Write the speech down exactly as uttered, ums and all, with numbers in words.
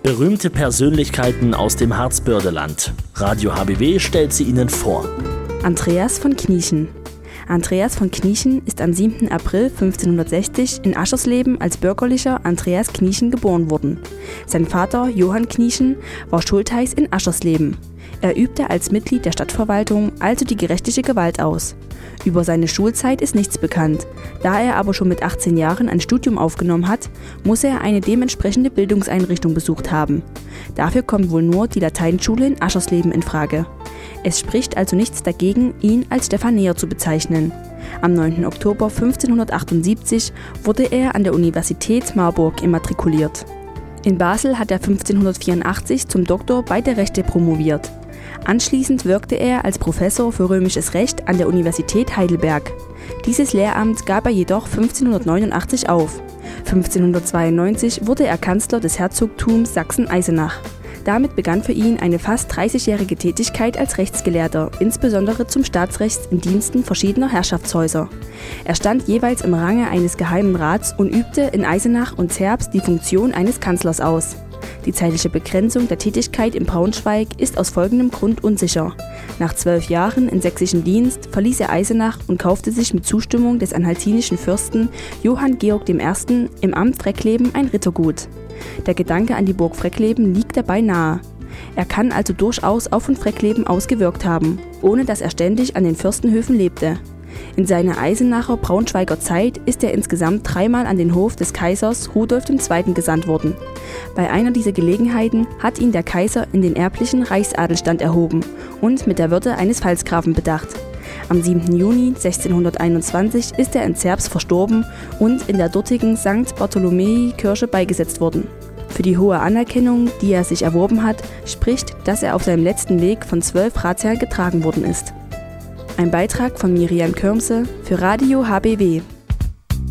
Berühmte Persönlichkeiten aus dem Harzbördeland. Radio H B W stellt sie Ihnen vor. Andreas von Kniechen. Andreas von Kniechen ist am siebten April fünfzehnhundertsechzig in Aschersleben als bürgerlicher Andreas Kniechen geboren worden. Sein Vater Johann Kniechen war Schultheiß in Aschersleben. Er übte als Mitglied der Stadtverwaltung also die gerichtliche Gewalt aus. Über seine Schulzeit ist nichts bekannt. Da er aber schon mit achtzehn Jahren ein Studium aufgenommen hat, muss er eine dementsprechende Bildungseinrichtung besucht haben. Dafür kommt wohl nur die Lateinschule in Aschersleben in Frage. Es spricht also nichts dagegen, ihn als Stephaneer zu bezeichnen. Am neunten Oktober fünfzehnhundertachtundsiebzig wurde er an der Universität Marburg immatrikuliert. In Basel hat er fünfzehnhundertvierundachtzig zum Doktor bei der Rechte promoviert. Anschließend wirkte er als Professor für römisches Recht an der Universität Heidelberg. Dieses Lehramt gab er jedoch fünfzehnhundertneunundachtzig auf. fünfzehnhundertzweiundneunzig wurde er Kanzler des Herzogtums Sachsen-Eisenach. Damit begann für ihn eine fast dreißigjährige Tätigkeit als Rechtsgelehrter, insbesondere zum Staatsrecht in Diensten verschiedener Herrschaftshäuser. Er stand jeweils im Range eines Geheimen Rats und übte in Eisenach und Zerbst die Funktion eines Kanzlers aus. Die zeitliche Begrenzung der Tätigkeit in Braunschweig ist aus folgendem Grund unsicher. Nach zwölf Jahren in sächsischen Dienst verließ er Eisenach und kaufte sich mit Zustimmung des anhaltinischen Fürsten Johann Georg der Erste. im Amt Freckleben ein Rittergut. Der Gedanke an die Burg Freckleben liegt dabei nahe. Er kann also durchaus auch von Freckleben aus gewirkt haben, ohne dass er ständig an den Fürstenhöfen lebte. In seiner Eisenacher Braunschweiger Zeit ist er insgesamt dreimal an den Hof des Kaisers Rudolf der Zweite. gesandt worden. Bei einer dieser Gelegenheiten hat ihn der Kaiser in den erblichen Reichsadelstand erhoben und mit der Würde eines Pfalzgrafen bedacht. Am siebten Juni sechzehnhunderteinundzwanzig ist er in Zerbst verstorben und in der dortigen Sankt Bartholomä-Kirche beigesetzt worden. Für die hohe Anerkennung, die er sich erworben hat, spricht, dass er auf seinem letzten Weg von zwölf Ratsherren getragen worden ist. Ein Beitrag von Miriam Kürmse für Radio H B W.